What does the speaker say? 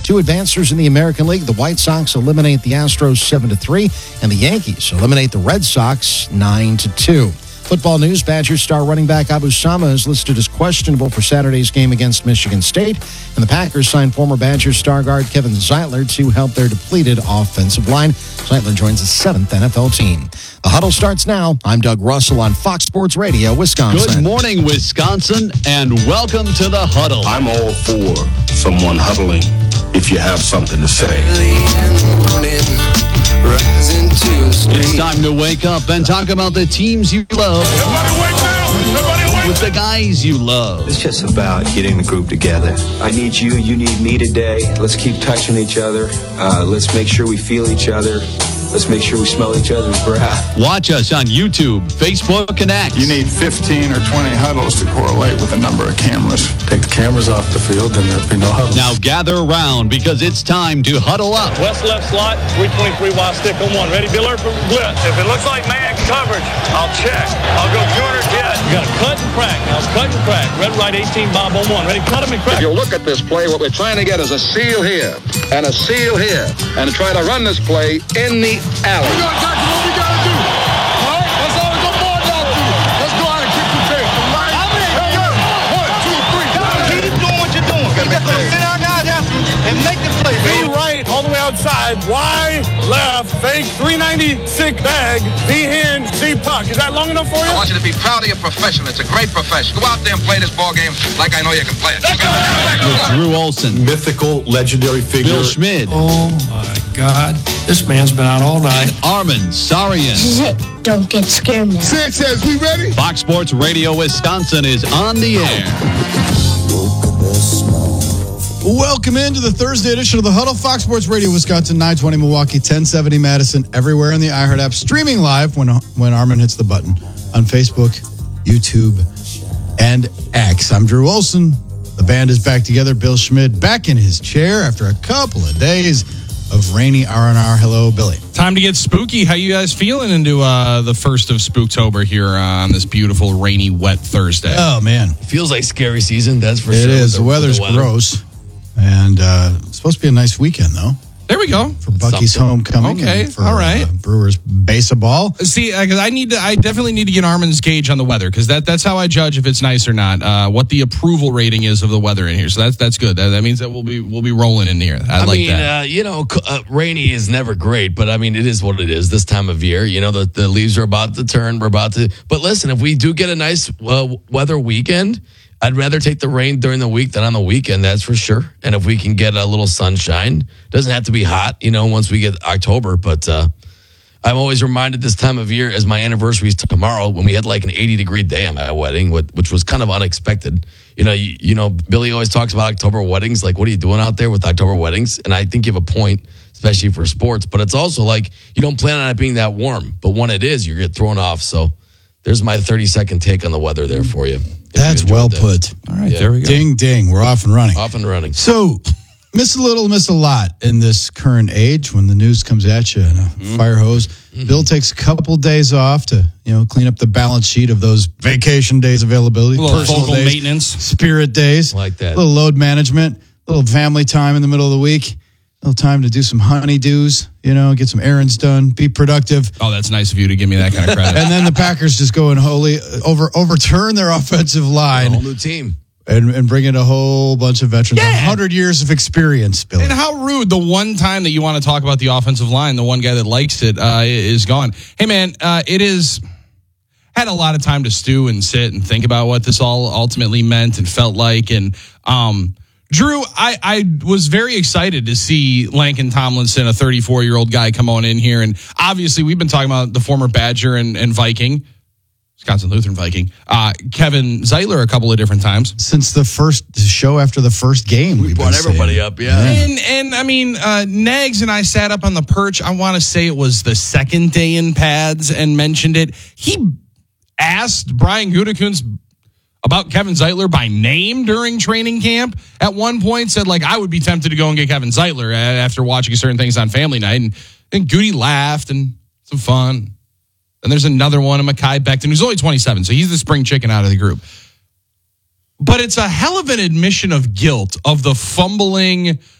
Two advancers in the American League. The White Sox eliminate the Astros 7-3, and the Yankees eliminate the Red Sox 9-2. Football news, Badgers star running back Abu Sama is listed as questionable for Saturday's game against Michigan State, and the Packers signed former Badgers star guard Kevin Zeitler to help their depleted offensive line. Zeitler joins the 7th NFL team. The Huddle starts now. I'm Doug Russell on Fox Sports Radio, Wisconsin. Good morning, Wisconsin, and welcome to the Huddle. I'm all for someone huddling if you have something to say. It's time to wake up and talk about the teams you love. Everybody wake up! With the guys you love. It's just about getting the group together. I need you, you need me today. Let's keep touching each other. Let's make sure we feel each other. Let's make sure we smell each other's breath. Watch us on YouTube, Facebook, and X. You need 15 or 20 huddles to correlate with the number of cameras. Take the cameras off the field and there'll be no huddles. Now gather around because it's time to huddle up. West left slot, 323 wide stick on one. Ready, Biller for blitz. If it looks like man coverage, I'll check. I'll go corner jet. You got to cut and crack. Now cut and crack. Red right 18 Bob on one. Ready, cut him and crack. If you look at this play, what we're trying to get is a seal here and a seal here and try to run this play in the alley. We got exactly what we got to do. All right? That's all the board got to do. Let's go out and kick the tail. Right? Hey, 1, 2, 3. Keep doing what you're doing. You got to sit our guys after and make the play. Be right, all the way outside. Y, left, fake, 396 bag, V hand, Z puck. Is that long enough for you? I want you to be proud of your profession. It's a great profession. Go out there and play this ball game like I know you can play it. With Drew Olson, Mythical, legendary figure. Bill Schmid, Oh, my God. This man's been out all night. Armin Sarian. This is it. Don't get scared now. Six says we ready? Fox Sports Radio Wisconsin is on the air. Welcome into the Thursday edition of the Huddle. Fox Sports Radio Wisconsin, 920 Milwaukee, 1070 Madison, everywhere in the iHeart app, streaming live when Armin hits the button on Facebook, YouTube, and X. I'm Drew Olson. The band is back together. Bill Schmid back in his chair after a couple of days of rainy R&R. Hello, Billy. Time to get spooky. How you guys feeling into the 1st of Spooktober here on this beautiful, rainy, wet Thursday? Oh, man. Feels like scary season, that's for sure. It is. The weather's gross. And it's supposed to be a nice weekend, though. There we go. For Bucky's homecoming. Okay, and for, all right. Brewers baseball. See, because I definitely need to get Armin's gauge on the weather because that's how I judge if it's nice or not. What the approval rating is of the weather in here. So that's good. That means that we'll be rolling in here. I like that. Rainy is never great, but I mean, it is what it is this time of year. You know, the leaves are about to turn. But listen, if we do get a nice weather weekend, I'd rather take the rain during the week than on the weekend, that's for sure. And if we can get a little sunshine, doesn't have to be hot, once we get October. But I'm always reminded this time of year, as my anniversary is tomorrow, when we had like an 80-degree day at my wedding, which was kind of unexpected. Billy always talks about October weddings. Like, what are you doing out there with October weddings? And I think you have a point, especially for sports. But it's also like you don't plan on it being that warm. But when it is, you get thrown off. So there's my 30-second take on the weather there for you. That's well put. All right, there we go. Ding, ding. We're off and running. Off and running. So, miss a little, miss a lot in this current age when the news comes at you in a fire hose. Bill takes a couple days off to, clean up the balance sheet of those vacation days availability. A little personal vocal days, maintenance. Spirit days. Like that. A little load management. A little family time in the middle of the week. A little time to do some honeydews, get some errands done, be productive. Oh, that's nice of you to give me that kind of credit. And then the Packers just go and overturn their offensive line. A whole new team. And bring in a whole bunch of veterans. 100 years of experience, Billy. And how rude. The one time that you want to talk about the offensive line, the one guy that likes it is gone. Hey, man, it is... had a lot of time to stew and sit and think about what this all ultimately meant and felt like. And Drew, I was very excited to see Laken Tomlinson, a 34-year-old guy, come on in here. And obviously, we've been talking about the former Badger and Viking, Wisconsin Lutheran Viking, Kevin Zeitler a couple of different times. Since the first show after the first game. We brought everybody up, yeah. And I mean, Nags and I sat up on the perch. I want to say it was the second day in pads and mentioned it. He asked Brian Gutekunst about Kevin Zeitler by name during training camp. At one point said, I would be tempted to go and get Kevin Zeitler after watching certain things on family night. And Goody laughed and some fun. And there's another one, Mekhi Becton, who's only 27, so he's the spring chicken out of the group. But it's a hell of an admission of guilt of the fumbling